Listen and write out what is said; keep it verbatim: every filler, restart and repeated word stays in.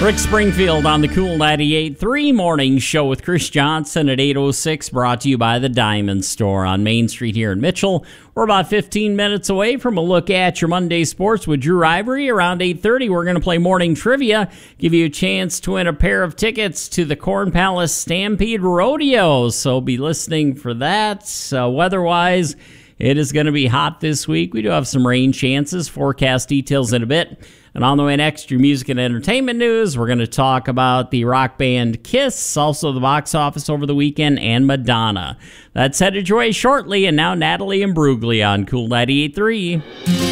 Rick Springfield on the Cool ninety-eight point three Morning Show with Chris Johnson at eight oh six, brought to you by the Diamond Store on Main Street here in Mitchell. We're about fifteen minutes away from a look at your Monday sports with Drew Ivory. Around eight thirty, we're going to play morning trivia, give you a chance to win a pair of tickets to the Corn Palace Stampede Rodeo, so be listening for that. Uh, weather-wise, it is going to be hot this week. We do have some rain chances. Forecast details in a bit. And on the way next, your music and entertainment news. We're going to talk about the rock band Kiss, also the box office over the weekend, and Madonna. That's headed your way shortly. And now Natalie Imbruglia on Cool ninety-eight point three.